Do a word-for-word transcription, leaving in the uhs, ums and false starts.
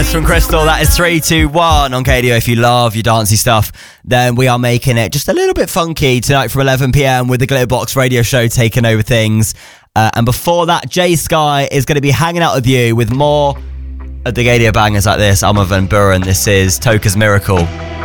From Crystal, that is three two one on K D O. If you love your dancey stuff, then we are making it just a little bit funky tonight from eleven p.m. with the Glitterbox radio show taking over things. Uh, and before that, Jay Sky is going to be hanging out with you with more of the K D O bangers like this. I'm Van Buren. This is Toka's Miracle.